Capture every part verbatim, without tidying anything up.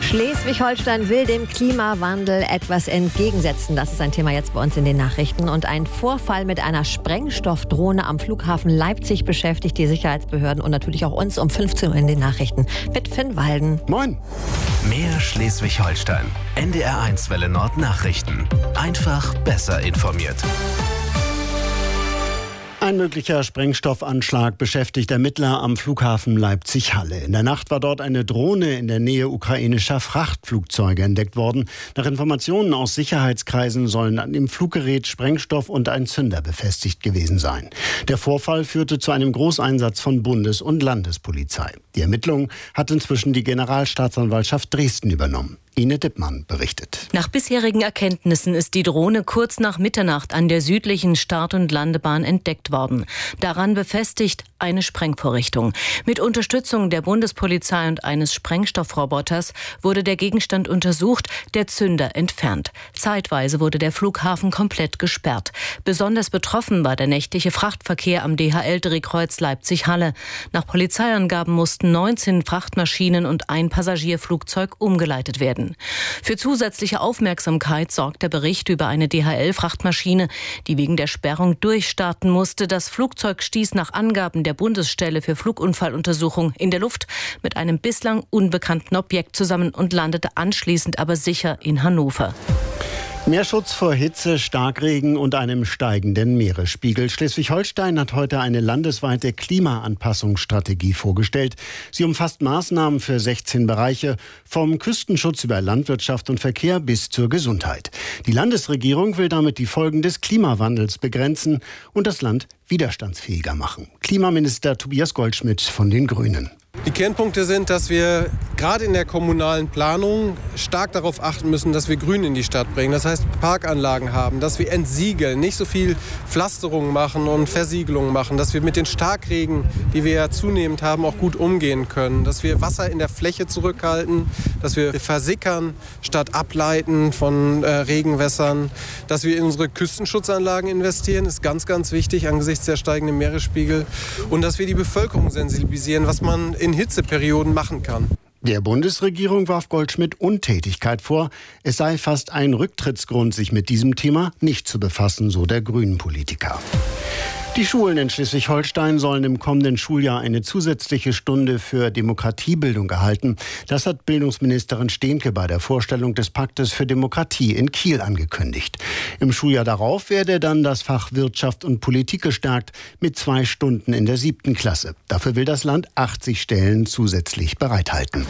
Schleswig-Holstein will dem Klimawandel etwas entgegensetzen. Das ist ein Thema jetzt bei uns in den Nachrichten. Und ein Vorfall mit einer Sprengstoffdrohne am Flughafen Leipzig beschäftigt die Sicherheitsbehörden und natürlich auch uns um fünfzehn Uhr in den Nachrichten. Mit Finn Walden. Moin. Mehr Schleswig-Holstein. N D R eins Welle Nord Nachrichten. Einfach besser informiert. Ein möglicher Sprengstoffanschlag beschäftigt Ermittler am Flughafen Leipzig-Halle. In der Nacht war dort eine Drohne in der Nähe ukrainischer Frachtflugzeuge entdeckt worden. Nach Informationen aus Sicherheitskreisen sollen an dem Fluggerät Sprengstoff und ein Zünder befestigt gewesen sein. Der Vorfall führte zu einem Großeinsatz von Bundes- und Landespolizei. Die Ermittlungen hat inzwischen die Generalstaatsanwaltschaft Dresden übernommen. Ine Dippmann berichtet. Nach bisherigen Erkenntnissen ist die Drohne kurz nach Mitternacht an der südlichen Start- und Landebahn entdeckt worden. Daran befestigt eine Sprengvorrichtung. Mit Unterstützung der Bundespolizei und eines Sprengstoffroboters wurde der Gegenstand untersucht, der Zünder entfernt. Zeitweise wurde der Flughafen komplett gesperrt. Besonders betroffen war der nächtliche Frachtverkehr am D H L-Drehkreuz Leipzig-Halle. Nach Polizeiangaben mussten neunzehn Frachtmaschinen und ein Passagierflugzeug umgeleitet werden. Für zusätzliche Aufmerksamkeit sorgt der Bericht über eine D H L-Frachtmaschine, die wegen der Sperrung durchstarten musste. Das Flugzeug stieß nach Angaben der Bundesstelle für Flugunfalluntersuchung in der Luft mit einem bislang unbekannten Objekt zusammen und landete anschließend aber sicher in Hannover. Mehr Schutz vor Hitze, Starkregen und einem steigenden Meeresspiegel. Schleswig-Holstein hat heute eine landesweite Klimaanpassungsstrategie vorgestellt. Sie umfasst Maßnahmen für sechzehn Bereiche, vom Küstenschutz über Landwirtschaft und Verkehr bis zur Gesundheit. Die Landesregierung will damit die Folgen des Klimawandels begrenzen und das Land widerstandsfähiger machen. Klimaminister Tobias Goldschmidt von den Grünen. Die Kernpunkte sind, dass wir gerade in der kommunalen Planung stark darauf achten müssen, dass wir Grün in die Stadt bringen. Das heißt, Parkanlagen haben, dass wir entsiegeln, nicht so viel Pflasterungen machen und Versiegelungen machen, dass wir mit den Starkregen, die wir ja zunehmend haben, auch gut umgehen können, dass wir Wasser in der Fläche zurückhalten, dass wir versickern statt ableiten von äh, Regenwässern, dass wir in unsere Küstenschutzanlagen investieren, ist ganz, ganz wichtig angesichts der steigenden Meeresspiegel und dass wir die Bevölkerung sensibilisieren, was man in Hitzeperioden machen kann. Der Bundesregierung warf Goldschmidt Untätigkeit vor. Es sei fast ein Rücktrittsgrund, sich mit diesem Thema nicht zu befassen, so der Grünen-Politiker. Die Schulen in Schleswig-Holstein sollen im kommenden Schuljahr eine zusätzliche Stunde für Demokratiebildung erhalten. Das hat Bildungsministerin Stehnke bei der Vorstellung des Paktes für Demokratie in Kiel angekündigt. Im Schuljahr darauf werde dann das Fach Wirtschaft und Politik gestärkt mit zwei Stunden in der siebten Klasse. Dafür will das Land achtzig Stellen zusätzlich bereithalten.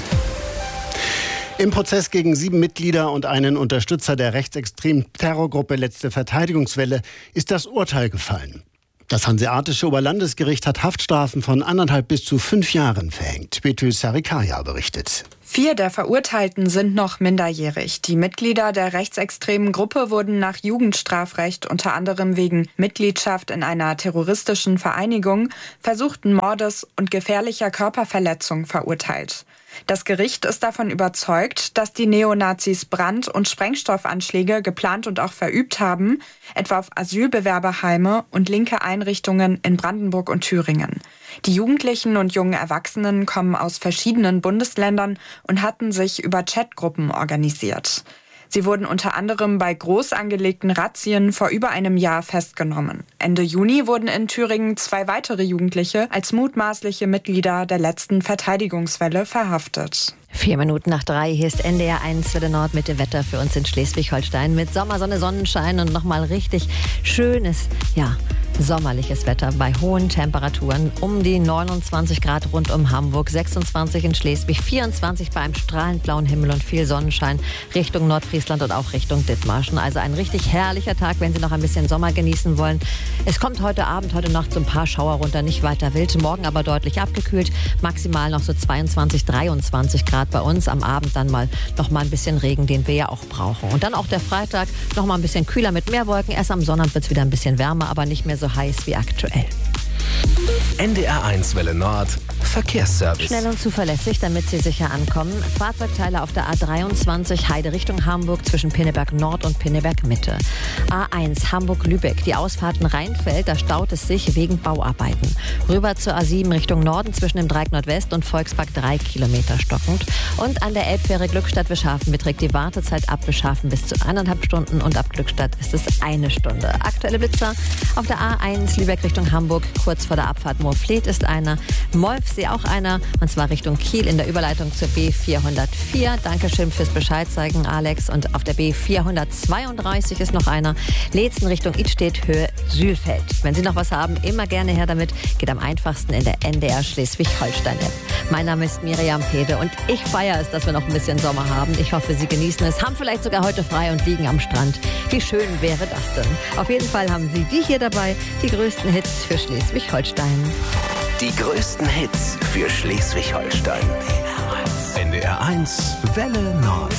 Im Prozess gegen sieben Mitglieder und einen Unterstützer der rechtsextremen Terrorgruppe Letzte Verteidigungswelle ist das Urteil gefallen. Das Hanseatische Oberlandesgericht hat Haftstrafen von anderthalb bis zu fünf Jahren verhängt. Betül Sarikaya berichtet. Vier der Verurteilten sind noch minderjährig. Die Mitglieder der rechtsextremen Gruppe wurden nach Jugendstrafrecht unter anderem wegen Mitgliedschaft in einer terroristischen Vereinigung, versuchten Mordes und gefährlicher Körperverletzung verurteilt. Das Gericht ist davon überzeugt, dass die Neonazis Brand- und Sprengstoffanschläge geplant und auch verübt haben, etwa auf Asylbewerberheime und linke Einrichtungen in Brandenburg und Thüringen. Die Jugendlichen und jungen Erwachsenen kommen aus verschiedenen Bundesländern und hatten sich über Chatgruppen organisiert. Sie wurden unter anderem bei groß angelegten Razzien vor über einem Jahr festgenommen. Ende Juni wurden in Thüringen zwei weitere Jugendliche als mutmaßliche Mitglieder der letzten Verteidigungswelle verhaftet. Vier Minuten nach drei, hier ist N D R eins Welle Nord mit dem Wetter für uns in Schleswig-Holstein mit Sommersonne, Sonnenschein und nochmal richtig schönes, ja, sommerliches Wetter bei hohen Temperaturen. Um die neunundzwanzig Grad rund um Hamburg, sechsundzwanzig in Schleswig, vierundzwanzig bei einem strahlend blauen Himmel und viel Sonnenschein Richtung Nordfriesland und auch Richtung Dithmarschen. Also ein richtig herrlicher Tag, wenn Sie noch ein bisschen Sommer genießen wollen. Es kommt heute Abend, heute Nacht so ein paar Schauer runter, nicht weiter wild. Morgen aber deutlich abgekühlt, maximal noch so zweiundzwanzig, dreiundzwanzig Grad bei uns. Am Abend dann mal noch mal ein bisschen Regen, den wir ja auch brauchen. Und dann auch der Freitag noch mal ein bisschen kühler mit mehr Wolken. Erst am Sonnabend wird es wieder ein bisschen wärmer, aber nicht mehr so heiß wie aktuell. N D R eins Welle Nord Verkehrsservice. Schnell und zuverlässig, damit Sie sicher ankommen. Fahrzeugteile auf der A dreiundzwanzig Heide Richtung Hamburg zwischen Pinneberg Nord und Pinneberg Mitte. A eins Hamburg-Lübeck, die Ausfahrten Rheinfeld, da staut es sich wegen Bauarbeiten. Rüber zur A sieben Richtung Norden zwischen dem Dreieck Nordwest und Volkspark drei Kilometer stockend. Und an der Elbfähre Glückstadt-Wischhafen beträgt die Wartezeit ab Wischhafen bis zu eineinhalb Stunden und ab Glückstadt ist es eine Stunde. Aktuelle Blitzer auf der A eins Lübeck Richtung Hamburg, kurz vor der Abfahrt Moorfleet ist einer, Molfsee auch einer, und zwar Richtung Kiel in der Überleitung zur B vierhundertvier. Dankeschön fürs Bescheid zeigen, Alex. Und auf der B vierhundertzweiunddreißig ist noch einer, Leetzen Richtung Idstedt, Höhe Sülfeld. Wenn Sie noch was haben, immer gerne her damit. Geht am einfachsten in der N D R Schleswig-Holstein-App. Mein Name ist Miriam Pede und ich feiere es, dass wir noch ein bisschen Sommer haben. Ich hoffe, Sie genießen es, haben vielleicht sogar heute frei und liegen am Strand. Wie schön wäre das denn? Auf jeden Fall haben Sie die hier dabei, die größten Hits für Schleswig-Holstein. Die größten Hits für Schleswig-Holstein. N D R eins Welle Nord.